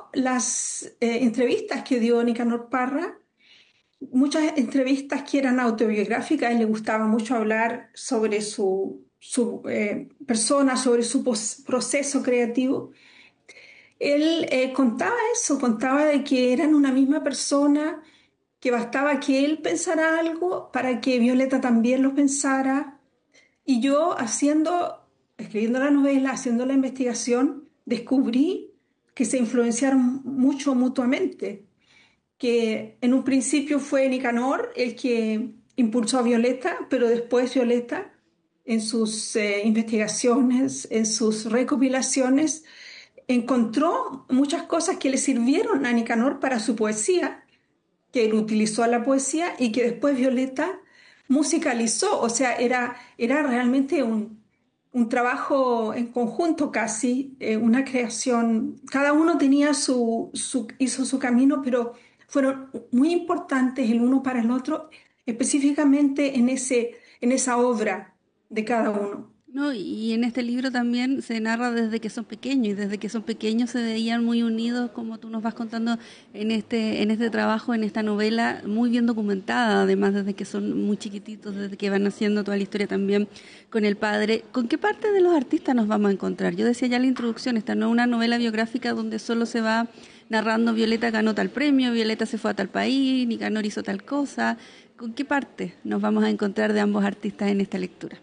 las entrevistas que dio Nicanor Parra, muchas entrevistas que eran autobiográficas. A él le gustaba mucho hablar sobre su persona, sobre su proceso creativo. Él contaba eso, contaba de que eran una misma persona, que bastaba que él pensara algo para que Violeta también lo pensara. Y yo escribiendo la novela, haciendo la investigación, descubrí que se influenciaron mucho mutuamente, que en un principio fue Nicanor el que impulsó a Violeta, pero después Violeta, en sus investigaciones, en sus recopilaciones, encontró muchas cosas que le sirvieron a Nicanor para su poesía, que él utilizó la poesía y que después Violeta musicalizó. O sea, era realmente un trabajo en conjunto casi, una creación. Cada uno tenía hizo su camino, pero fueron muy importantes el uno para el otro, específicamente en esa obra de cada uno. No, y en este libro también se narra desde que son pequeños, y desde que son pequeños se veían muy unidos, como tú nos vas contando en este trabajo, en esta novela, muy bien documentada, además desde que son muy chiquititos, desde que van haciendo toda la historia también con el padre. ¿Con qué parte de los artistas nos vamos a encontrar? Yo decía ya en la introducción, esta no es una novela biográfica donde solo se va narrando Violeta ganó tal premio, Violeta se fue a tal país, Nicanor hizo tal cosa. ¿Con qué parte nos vamos a encontrar de ambos artistas en esta lectura?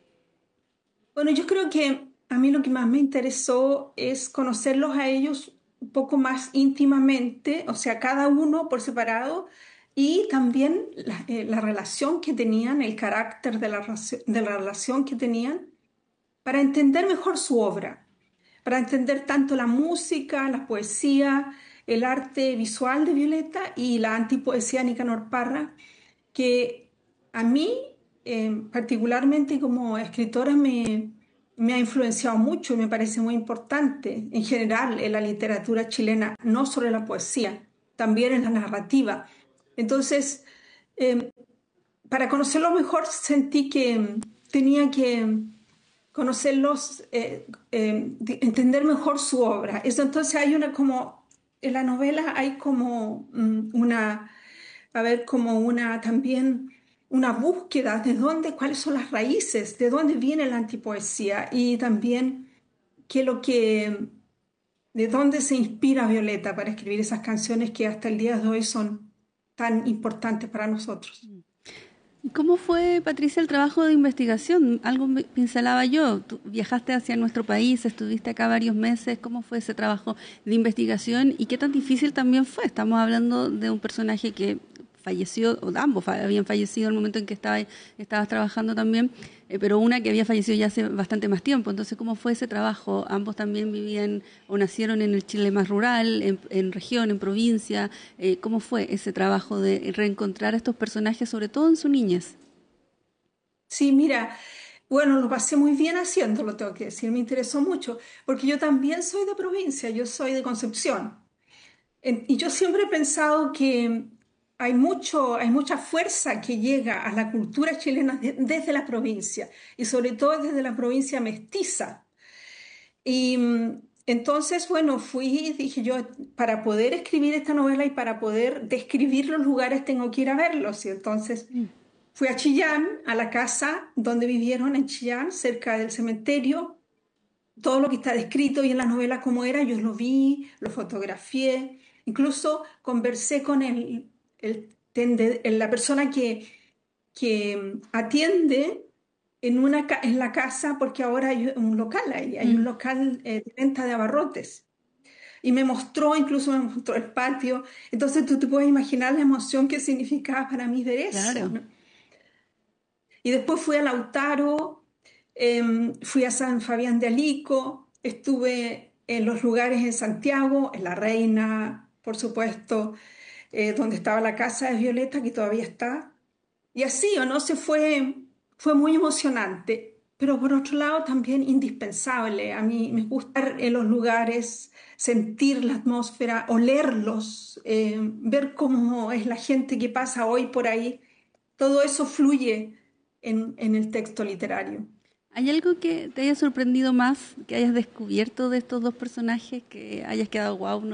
Bueno, yo creo que a mí lo que más me interesó es conocerlos a ellos un poco más íntimamente, o sea, cada uno por separado, y también la relación que tenían, el carácter de la relación que tenían, para entender mejor su obra, para entender tanto la música, la poesía, el arte visual de Violeta y la antipoesía de Nicanor Parra, que a mí particularmente como escritora me ha influenciado mucho y me parece muy importante en general en la literatura chilena, no solo en la poesía, también en la narrativa. Entonces, eh, para conocerlos mejor sentí que tenía que conocerlos, entender mejor su obra. Eso, entonces hay en la novela hay como a ver, como una también una búsqueda de dónde, cuáles son las raíces, de dónde viene la antipoesía y también qué es de dónde se inspira Violeta para escribir esas canciones que hasta el día de hoy son tan importantes para nosotros. ¿Cómo fue, Patricia, el trabajo de investigación? Algo me pincelaba yo. Tú viajaste hacia nuestro país, estuviste acá varios meses. ¿Cómo fue ese trabajo de investigación y qué tan difícil también fue? Estamos hablando de un personaje que falleció, o ambos habían fallecido en el momento en que estabas trabajando también, pero una que había fallecido ya hace bastante más tiempo. Entonces, ¿cómo fue ese trabajo? Ambos también vivían o nacieron en el Chile más rural, en región, en provincia. ¿Cómo fue ese trabajo de reencontrar a estos personajes, sobre todo en su niñez? Sí, mira, bueno, lo pasé muy bien haciéndolo, tengo que decir, me interesó mucho, porque yo también soy de provincia, yo soy de Concepción. Y yo siempre he pensado que hay mucha fuerza que llega a la cultura chilena desde la provincia, y sobre todo desde la provincia mestiza. Y entonces, bueno, dije yo, para poder escribir esta novela y para poder describir los lugares tengo que ir a verlos. Y entonces fui a Chillán, a la casa donde vivieron en Chillán, cerca del cementerio. Todo lo que está descrito y en la novela como era, yo lo vi, lo fotografié, incluso conversé con la persona que atiende en la casa, porque ahora hay un local ahí, hay un Mm, local de venta de abarrotes. Y incluso me mostró el patio. Entonces tú te puedes imaginar la emoción que significaba para mí ver eso, claro. ¿no? Y después fui a Lautaro, fui a San Fabián de Alico, estuve en los lugares en Santiago, en La Reina, por supuesto, donde estaba la casa de Violeta, que todavía está. Y así, ¿o no? Fue muy emocionante, pero por otro lado también indispensable. A mí me gusta estar en los lugares, sentir la atmósfera, olerlos, ver cómo es la gente que pasa hoy por ahí. Todo eso fluye en el texto literario. ¿Hay algo que te haya sorprendido más, que hayas descubierto de estos dos personajes, que hayas quedado wow,